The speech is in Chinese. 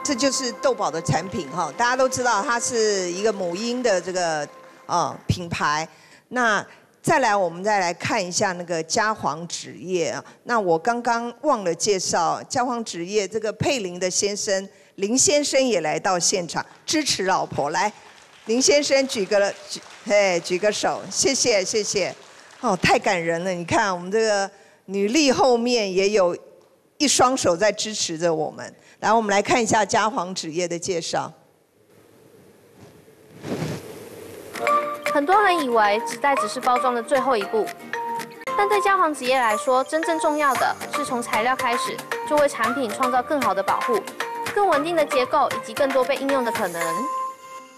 这就是豆宝的产品哈，大家都知道它是一个母婴的这个品牌。那再来，我们再来看一下那个嘉煌纸业啊。那我刚刚忘了介绍嘉煌纸业这个佩林的先生林先生也来到现场支持老婆。来，林先生举个手，谢谢谢谢。哦，太感人了！你看我们这个女力后面也有一双手在支持着我们。来，我们来看一下嘉煌纸业的介绍。 很多人以为纸袋只是包装的最后一步，但对嘉煌纸业来说，真正重要的是从材料开始，就为产品创造更好的保护、更稳定的结构以及更多被应用的可能。